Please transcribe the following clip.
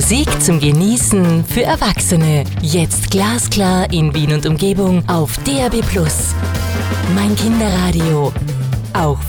Musik zum Genießen für Erwachsene. Jetzt glasklar in Wien und Umgebung auf DAB+. Mein Kinderradio. Auch